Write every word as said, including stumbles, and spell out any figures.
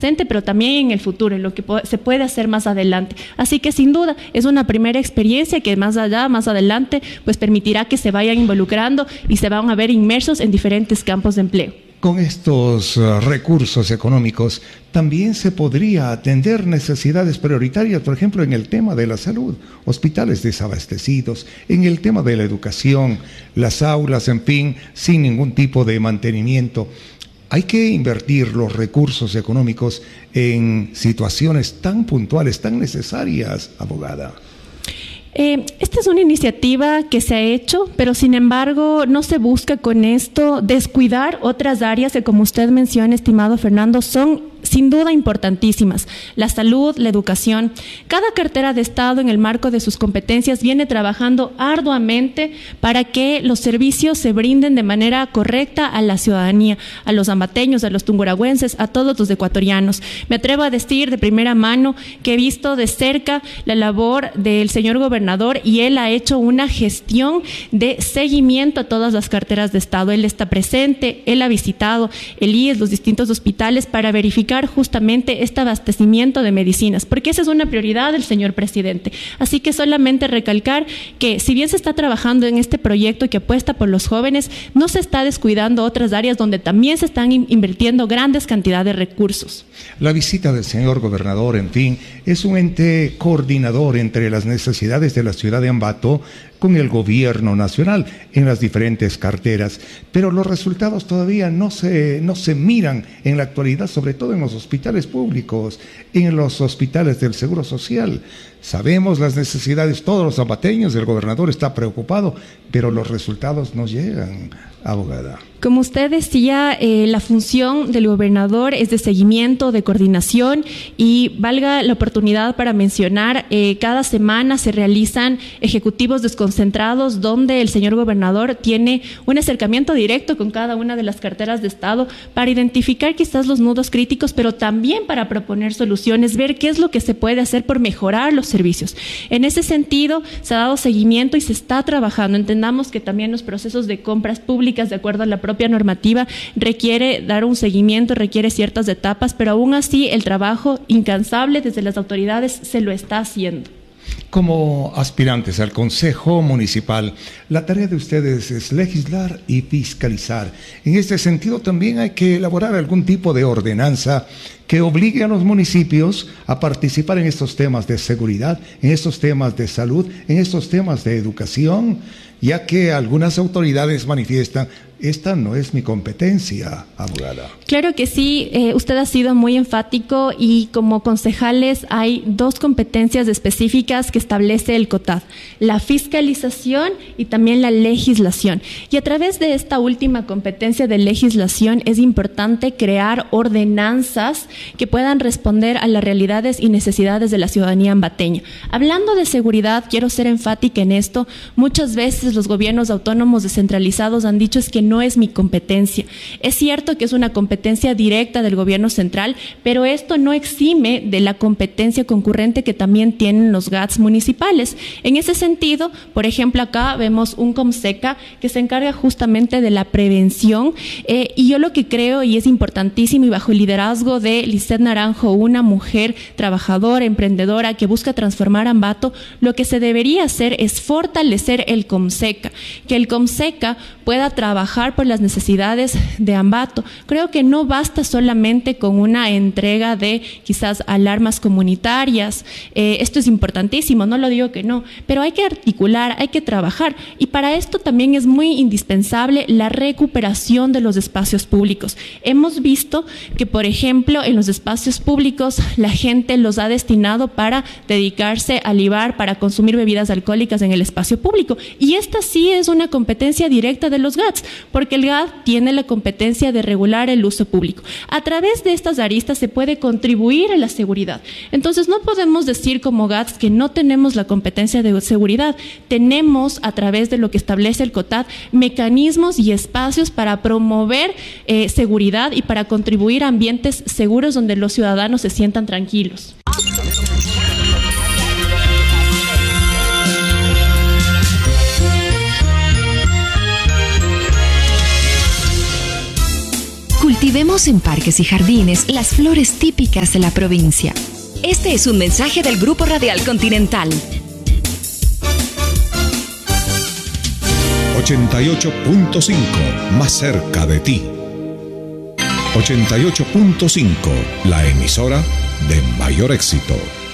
pero también en el futuro, en lo que se puede hacer más adelante. Así que sin duda es una primera experiencia que más allá, más adelante, pues permitirá que se vayan involucrando y se van a ver inmersos en diferentes campos de empleo. Con estos uh, recursos económicos también se podría atender necesidades prioritarias, por ejemplo, en el tema de la salud, hospitales desabastecidos, en el tema de la educación, las aulas, en fin, sin ningún tipo de mantenimiento. Hay que invertir los recursos económicos en situaciones tan puntuales, tan necesarias, abogada. Eh, esta es una iniciativa que se ha hecho, pero sin embargo no se busca con esto descuidar otras áreas que, como usted menciona, estimado Fernando, son sin duda importantísimas: la salud, la educación. Cada cartera de Estado, en el marco de sus competencias, viene trabajando arduamente para que los servicios se brinden de manera correcta a la ciudadanía, a los ambateños, a los tungurahüenses, a todos los ecuatorianos. Me atrevo a decir de primera mano que he visto de cerca la labor del señor gobernador y él ha hecho una gestión de seguimiento a todas las carteras de Estado. Él está presente, él ha visitado el I E S, los distintos hospitales, para verificar justamente este abastecimiento de medicinas, porque esa es una prioridad del señor presidente. Así que solamente recalcar que, si bien se está trabajando en este proyecto que apuesta por los jóvenes, no se está descuidando otras áreas donde también se están invirtiendo grandes cantidades de recursos. La visita del señor gobernador, en fin, es un ente coordinador entre las necesidades de la ciudad de Ambato con el gobierno nacional en las diferentes carteras, pero los resultados todavía no se, no se miran en la actualidad, sobre todo en los hospitales públicos, en los hospitales del Seguro Social. Sabemos las necesidades, todos los ambateños, el gobernador está preocupado, pero los resultados no llegan, abogada. Como usted decía, eh, la función del gobernador es de seguimiento, de coordinación, y valga la oportunidad para mencionar, eh, cada semana se realizan ejecutivos desconcentrados donde el señor gobernador tiene un acercamiento directo con cada una de las carteras de Estado para identificar quizás los nudos críticos, pero también para proponer soluciones, ver qué es lo que se puede hacer por mejorar los servicios. En ese sentido, se ha dado seguimiento y se está trabajando. Entendamos que también los procesos de compras públicas, de acuerdo a la propia normativa, requiere dar un seguimiento, requiere ciertas etapas, pero aún así el trabajo incansable desde las autoridades se lo está haciendo. Como aspirantes al Consejo Municipal, la tarea de ustedes es legislar y fiscalizar. En este sentido, también hay que elaborar algún tipo de ordenanza que obligue a los municipios a participar en estos temas de seguridad, en estos temas de salud, en estos temas de educación, ya que algunas autoridades manifiestan: esta no es mi competencia, abogada. Claro que sí, eh, usted ha sido muy enfático, y como concejales hay dos competencias específicas que establece el COTAD: la fiscalización y también la legislación. Y a través de esta última competencia de legislación es importante crear ordenanzas que puedan responder a las realidades y necesidades de la ciudadanía ambateña. Hablando de seguridad, quiero ser enfática en esto. Muchas veces los gobiernos autónomos descentralizados han dicho: es que no es mi competencia. Es cierto que es una competencia directa del gobierno central, pero esto no exime de la competencia concurrente que también tienen los G A Ts municipales. En ese sentido, por ejemplo, acá vemos un COMSECA que se encarga justamente de la prevención, eh, y yo lo que creo, y es importantísimo, y bajo el liderazgo de Lisset Naranjo, una mujer trabajadora, emprendedora, que busca transformar Ambato, lo que se debería hacer es fortalecer el COMSECA, que el COMSECA pueda trabajar por las necesidades de Ambato. Creo que no basta solamente con una entrega de quizás alarmas comunitarias. Eh, esto es importantísimo, no lo digo que no, pero hay que articular, hay que trabajar, y para esto también es muy indispensable la recuperación de los espacios públicos. Hemos visto que, por ejemplo, en los espacios públicos la gente los ha destinado para dedicarse a libar, para consumir bebidas alcohólicas en el espacio público, y esta sí es una competencia directa de los G A Ts, porque el G A T tiene la competencia de regular el uso público. A través de estas aristas se puede contribuir a la seguridad. Entonces no podemos decir como G A Ts que no tenemos la competencia de seguridad. Tenemos, a través de lo que establece el COTAD, mecanismos y espacios para promover eh, seguridad y para contribuir a ambientes seguros donde los ciudadanos se sientan tranquilos. Cultivemos en parques y jardines las flores típicas de la provincia. Este es un mensaje del Grupo Radial Continental. ochenta y ocho punto cinco, más cerca de ti. ochenta y ocho punto cinco, la emisora de mayor éxito.